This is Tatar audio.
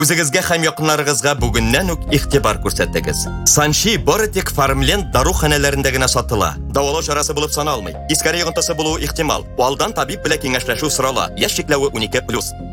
Үзегезгә һәм якыннарыгызга бүгеннән үк игътибар күрсәтегез. Санчи бары тик Farmland даруханәләрендә генә сатыла. Давалау чарасы булып саналмый. Искәре йогынтысы булуы ихтимал. Алдан табиб белән киңәшләшү сорала. Яшь чикләве 12+.